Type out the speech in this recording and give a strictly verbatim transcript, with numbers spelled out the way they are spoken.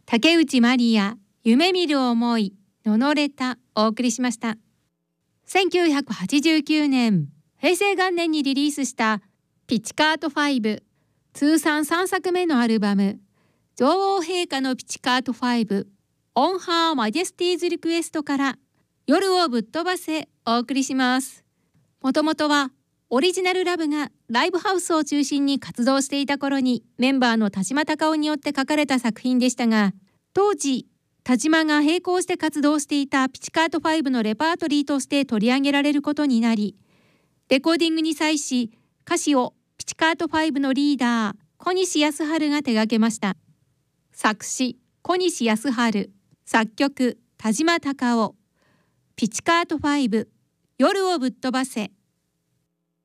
竹内まりや夢見る思いののれたお送りしました。せんきゅうひゃくはちじゅうきゅうねん平成元年にリリースしたピチカートファイブ通算さんさくめのアルバム女王陛下のピチカートファイブオンハーマジェスティーズリクエストから夜をぶっ飛ばせお送りします。もともとはオリジナルラブがライブハウスを中心に活動していた頃にメンバーの田島隆夫によって書かれた作品でしたが、当時田島が並行して活動していたピチカートファイブのレパートリーとして取り上げられることになり、レコーディングに際し歌詞をピチカートファイブのリーダー小西康晴が手掛けました。作詞小西康晴、作曲田島隆夫。ピチカートファイブ夜をぶっ飛ばせ。